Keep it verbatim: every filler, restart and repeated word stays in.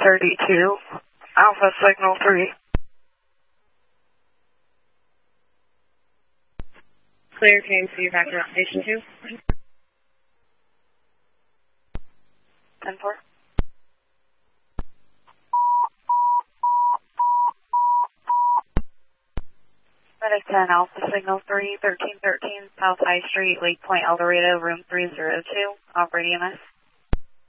thirty-two, Alpha Signal three. Clear, K M C, back around station two. ten four. Medic ten, Alpha Signal three, thirteen thirteen, South High Street, Lake Point, El Dorado, room three zero two, operating E M S.